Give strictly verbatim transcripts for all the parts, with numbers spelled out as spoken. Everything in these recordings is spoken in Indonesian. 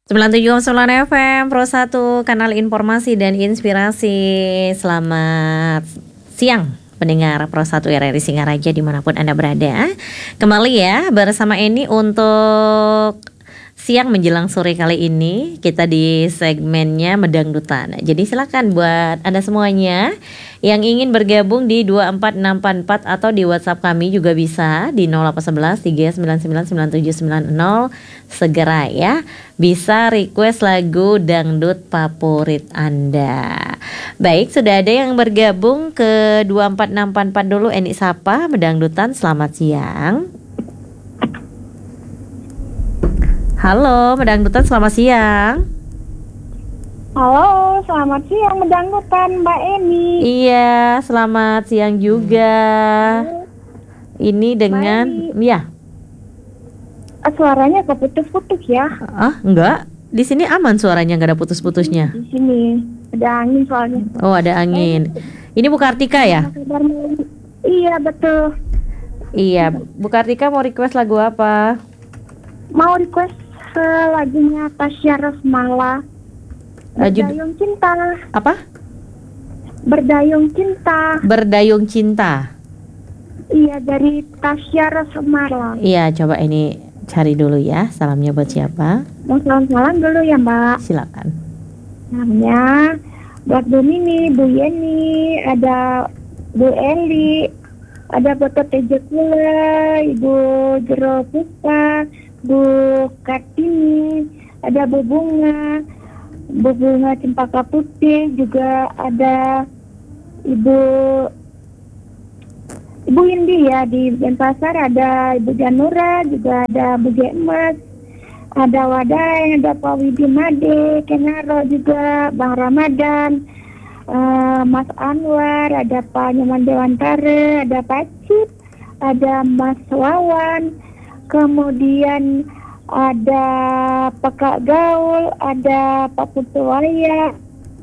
sembilan puluh tujuh koma sembilan F M Pro satu, kanal informasi dan inspirasi. Selamat siang pendengar Pro satu R R I Singaraja dimanapun Anda berada. Kembali ya bersama Eni untuk siang menjelang sore kali ini. Kita di segmennya Medangdutan. Jadi silakan buat Anda semuanya yang ingin bergabung di dua empat enam empat empat atau di WhatsApp kami juga bisa di nol delapan satu satu tiga sembilan sembilan sembilan tujuh sembilan nol. Segera ya, bisa request lagu dangdut favorit Anda. Baik, sudah ada yang bergabung ke dua empat enam empat empat dulu. Eni Sapa Medangdutan, selamat siang. Halo Medangdutan, selamat siang. Halo, selamat siang Medangdutan Mbak Eni. Iya, selamat siang juga. Ini dengan ya. Suaranya keputus-putus ya? Ah, enggak. Di sini aman suaranya, enggak ada putus-putusnya. Di sini ada angin soalnya. Oh, ada angin. Ini Bu Kartika ya? Iya, betul. Iya, Bu Kartika mau request lagu apa? Mau request uh, lagunya Tasya Rosmala. Berdayung Cinta. Apa? Berdayung Cinta. Berdayung Cinta. Iya, dari Tasya Rosmala. Iya, coba ini cari dulu ya. Salamnya buat siapa? Mau salam-salam dulu ya Mbak. Silakan. Namanya buat Bu Mini, Bu Yeni, ada Bu Eli, ada Boto Tejekula, Ibu Jero Puspa, Bu Kartini, ada Bu Bunga, Bu Bunga Cempaka Putih, juga ada Ibu Ibu Indi ya di Denpasar, ada Ibu Janura, juga ada Bu Gemas, ada Wadai, ada Pak Widi Made, Kenaro juga, Bang Ramadan, uh, Mas Anwar, ada Pak Nyoman Dewantara, ada Pak Cip, ada Mas Wawan, kemudian ada Pak Kak Gaul, ada Pak Putuwaya.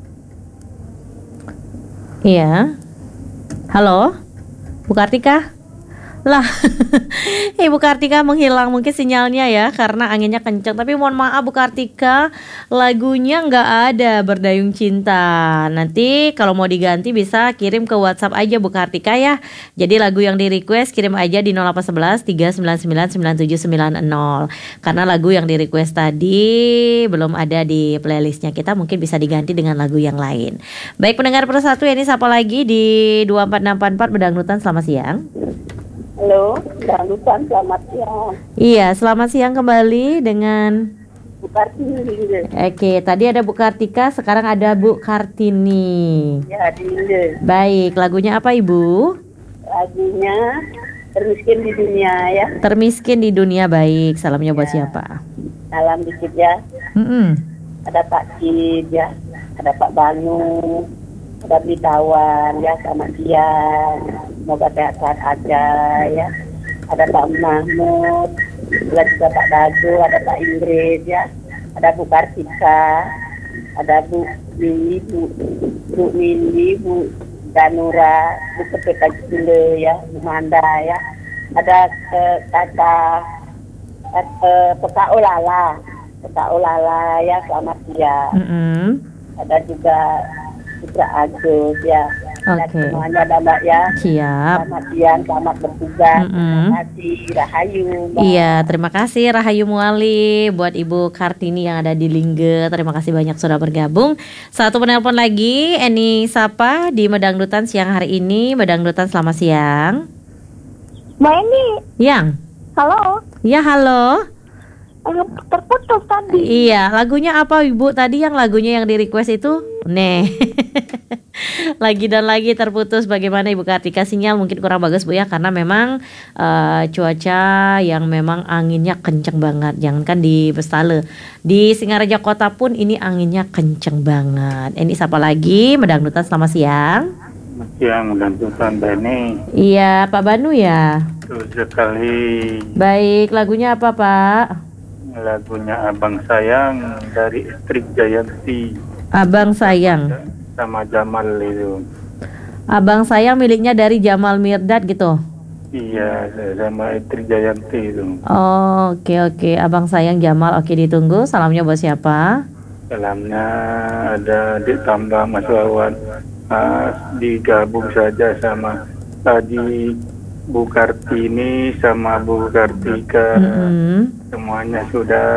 Iya. Halo, Bu Kartika? Lah, Ibu Kartika menghilang mungkin sinyalnya ya karena anginnya kencang. Tapi mohon maaf Bu Kartika, lagunya nggak ada Berdayung Cinta. Nanti kalau mau diganti bisa kirim ke WhatsApp aja Bu Kartika ya. Jadi lagu yang di request kirim aja di nol delapan satu satu tiga sembilan sembilan sembilan tujuh sembilan nol. Karena lagu yang di request tadi belum ada di playlistnya kita, mungkin bisa diganti dengan lagu yang lain. Baik pendengar Pro satu, ini siapa lagi di dua empat enam empat empat Medangdutan, selamat siang. Halo, Medangdutan, selamat siang. Iya, selamat siang kembali dengan Bu Kartini. Oke, tadi ada Bu Kartika, sekarang ada Bu Kartini. Ya, di Linde. Baik, lagunya apa Ibu? Lagunya Termiskin di Dunia ya. Termiskin di Dunia, baik. Salamnya buat Ya. siapa? Salam dikit ya. Mm-mm. Ada Pak Cid ya, ada Pak Banu, ada Bitawan ya, selamat siang. Semoga sehat-sehat aja ya. Ada Pak Mahmud, ada juga Pak Dago, ada Pak Ingrid ya. Ada Bu Kartika, ada Bu Mini, Bu, Bu Mini, Bu Danura, Bu Kepeka Jule ya, Bu Manda ya. Ada eh, kata eh, Peka Olala, Peka Olala ya, selamat siang. Mm-mm. Ada juga Putra Agus ya. Oke. Dan semuanya ada Mbak ya. Siap. Selamat siang, selamat bertugas. Mm-mm. Terima kasih, Rahayu Mbak. Iya, terima kasih Rahayu Muali buat Ibu Kartini yang ada di Lingge. Terima kasih banyak sudah bergabung. Satu penelpon lagi, Eni Sapa di Medangdutan siang hari ini. Medangdutan, selamat siang. Mbak Eni. Yang? Halo. Ya, halo. Terputus tadi. Iya, lagunya apa Ibu? Tadi yang lagunya yang di request itu? Nih. Lagi dan lagi terputus. Bagaimana Ibu Kartika? Sinyal mungkin kurang bagus Bu ya, karena memang uh, cuaca yang memang anginnya kenceng banget. Jangankan di Bestale, di Singaraja Kota pun ini anginnya kenceng banget. Ini siapa lagi? Medangdutan, selamat siang. Selamat siang Medangdutan Bani. Iya, Pak Banu ya. Betul sekali. Baik, lagunya apa Pak? Lagunya Abang Sayang dari Istri Jayanti. Abang Sayang. Sama Jamal itu. Abang Sayang miliknya dari Jamal Mirdad gitu. Iya, saya sama istri Jayanti itu. Oh, oke oke. Abang sayang Jamal, oke ditunggu. Salamnya buat siapa? Salamnya ada ditambah Mas Wawan. Ah, digabung saja sama tadi Bu Kartini sama Bu Kartika. Mm-mm. Semuanya sudah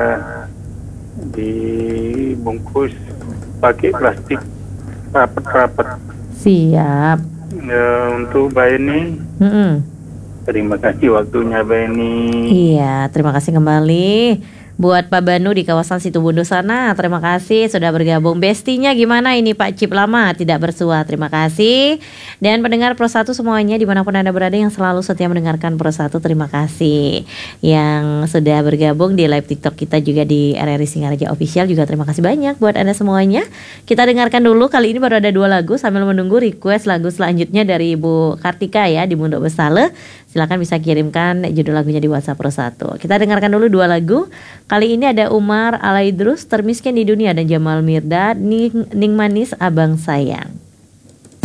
dibungkus pakai plastik rapat-rapat. Siap. Ya, untuk Mbak Eni, Mm-mm. terima kasih waktunya Mbak Eni. Iya, terima kasih kembali. Buat Pak Banu di kawasan Situbondo sana, terima kasih sudah bergabung. Bestinya gimana ini Pak Cip lama tidak bersua, terima kasih. Dan pendengar Pro satu semuanya dimanapun Anda berada yang selalu setia mendengarkan Pro satu, terima kasih. Yang sudah bergabung di live TikTok kita juga di R R I Singaraja Official juga terima kasih banyak buat Anda semuanya. Kita dengarkan dulu, kali ini baru ada dua lagu sambil menunggu request lagu selanjutnya dari Ibu Kartika ya di Mundok Besale. Silakan bisa kirimkan judul lagunya di WhatsApp Pro satu. Kita dengarkan dulu dua lagu. Kali ini ada Umar Alaidrus, Termiskin di Dunia, dan Jamal Mirdad, Ning, Ning Manis Abang Sayang.